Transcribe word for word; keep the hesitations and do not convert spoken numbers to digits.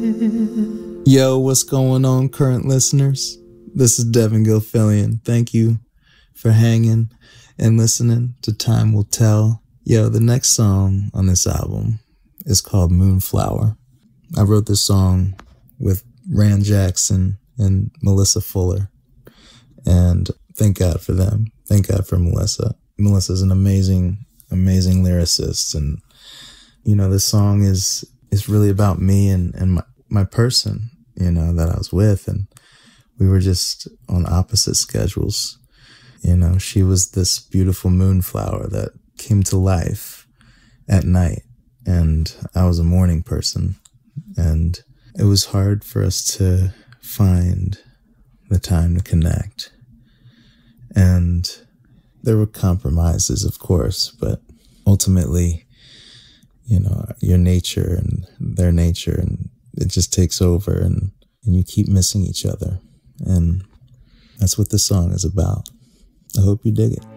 Yo, what's going on, current listeners? This is Devin Gilfillian. Thank you for hanging and listening to Time Will Tell. Yo, the next song on this album is called Moonflower. I wrote this song with Rand Jackson and Melissa Fuller. And thank God for them. Thank God for Melissa. Melissa's an amazing, amazing lyricist. And, you know, this song is is really about me and, and my, my person, you know, that I was with. And we were just on opposite schedules. You know, she was this beautiful moonflower that came to life at night. And I was a morning person. And it was hard for us to find the time to connect. And there were compromises, of course, but ultimately, you know, your nature and their nature, and it just takes over, and, and you keep missing each other. And that's what this song is about. I hope you dig it.